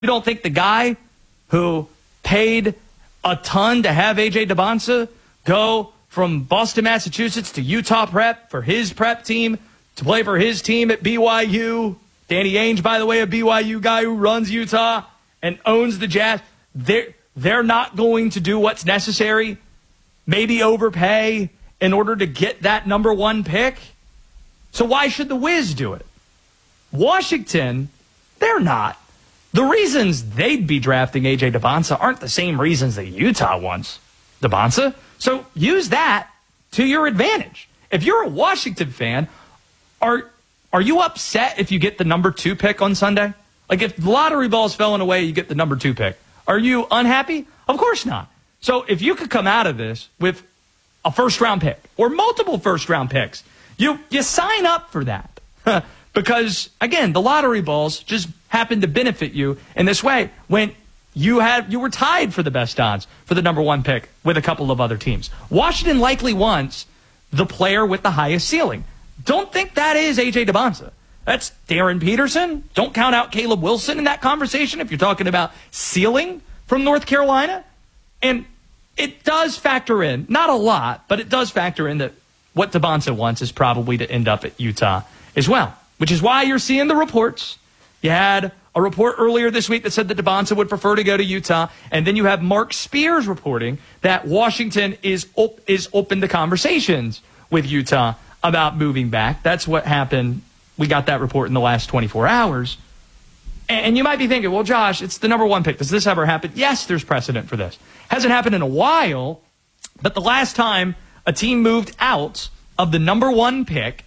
You don't think the guy who paid a ton to have A.J. Dybonsa go from Boston, Massachusetts to Utah Prep for his prep team to play for his team at BYU? Danny Ainge, by the way, a BYU guy who runs Utah and owns the Jazz. They're not going to do what's necessary, maybe overpay in order to get that number one pick. So why should the Wiz do it? Washington, they're not. The reasons they'd be drafting A.J. Dybonsa aren't the same reasons that Utah wants Dybonsa. So use that to your advantage. If you're a Washington fan, are you upset if you get the number 2 pick on Sunday? Like if the lottery balls fell in a way you get the number 2 pick. Are you unhappy? Of course not. So if you could come out of this with a first-round pick or multiple first-round picks, you sign up for that. Because, again, the lottery balls just happen to benefit you in this way when you were tied for the best odds for the number 1 pick with a couple of other teams. Washington likely wants the player with the highest ceiling. Don't think that is A.J. Dybonsa. That's Darren Peterson. Don't count out Caleb Wilson in that conversation if you're talking about ceiling from North Carolina. And it does factor in, not a lot, but it does factor in that what Dybonsa wants is probably to end up at Utah as well, which is why you're seeing the reports. You had a report earlier this week that said that Dybonsa would prefer to go to Utah, and then you have Mark Spears reporting that Washington is open to conversations with Utah about moving back. That's what happened. We got that report in the last 24 hours. And you might be thinking, well, Josh, it's the number 1 pick. Does this ever happen? Yes, there's precedent for this. Hasn't happened in a while, but the last time a team moved out of the number 1 pick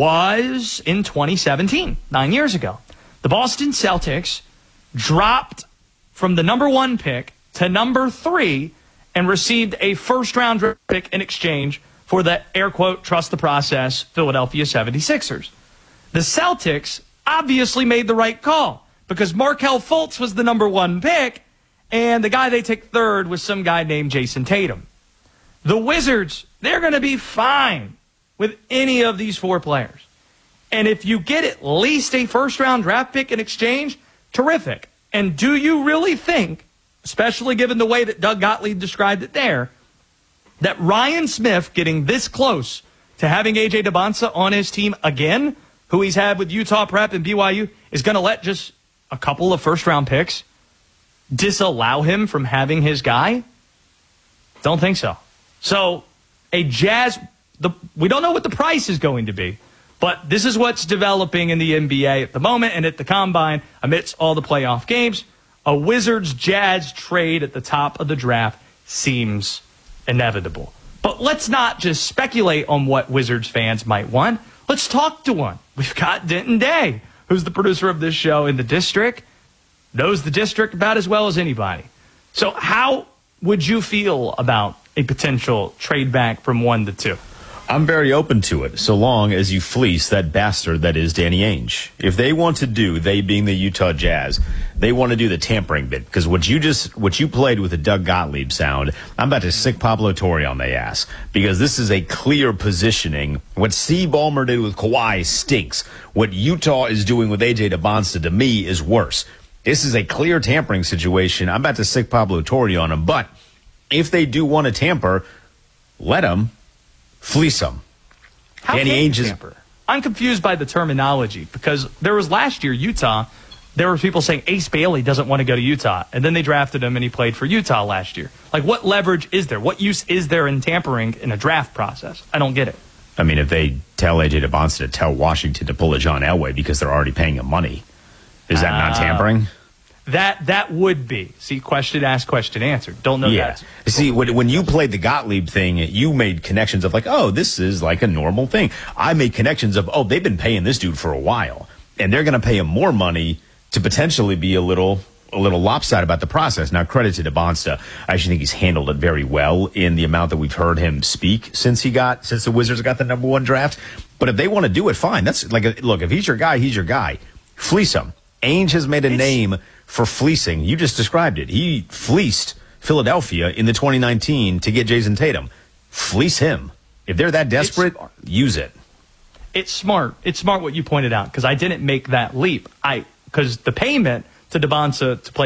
was in 2017, 9 years ago. The Boston Celtics dropped from the number 1 pick to number 3 and received a first-round draft pick in exchange for the, air quote, trust the process, Philadelphia 76ers. The Celtics obviously made the right call because Markelle Fultz was the number 1 pick, and the guy they took third was some guy named Jason Tatum. The Wizards, they're going to be fine with any of these 4 players. And if you get at least a first-round draft pick in exchange, terrific. And do you really think, especially given the way that Doug Gottlieb described it there, that Ryan Smith getting this close to having A.J. Dybonsa on his team again, who he's had with Utah Prep and BYU, is going to let just a couple of first-round picks disallow him from having his guy? Don't think so. So a Jazz, we don't know what the price is going to be, but this is what's developing in the NBA at the moment and at the Combine amidst all the playoff games. A Wizards-Jazz trade at the top of the draft seems inevitable. But let's not just speculate on what Wizards fans might want. Let's talk to one. We've got Denton Day, who's the producer of this show in the district, knows the district about as well as anybody. So how would you feel about a potential trade back from 1 to 2? I'm very open to it, so long as you fleece that bastard that is Danny Ainge. If they want to do, they being the Utah Jazz, they want to do the tampering bit, because what you played with the Doug Gottlieb sound, I'm about to sick Pablo Torre on the ass, because this is a clear positioning. What Steve Ballmer did with Kawhi stinks. What Utah is doing with A.J. Dybonsa, to me, is worse. This is a clear tampering situation. I'm about to sick Pablo Torre on him, but if they do want to tamper, let them. Fleece them. How Danny Ainge tamper? I'm confused by the terminology because there was last year Utah. There were people saying Ace Bailey doesn't want to go to Utah, and then they drafted him and he played for Utah last year. Like, what leverage is there? What use is there in tampering in a draft process? I don't get it. I mean, if they tell A.J. Dybonsa to tell Washington to pull a John Elway because they're already paying him money, is that not tampering? That would be. See, question asked, question answered. Don't know that. See, when you played the Gottlieb thing, you made connections of like, oh, this is like a normal thing. I made connections of, oh, they've been paying this dude for a while, and they're going to pay him more money to potentially be a little lopsided about the process. Now, credit to Dybonsa. I actually think he's handled it very well in the amount that we've heard him speak since the Wizards got the number 1 draft. But if they want to do it, fine. That's like, look, if he's your guy, he's your guy. Fleece him. Ainge has made a name for fleecing. You just described it. He fleeced Philadelphia in the 2019 to get Jason Tatum. Fleece him. If they're that desperate, use it. It's smart. It's smart what you pointed out because I didn't make that leap. Because the payment to Debonsa to play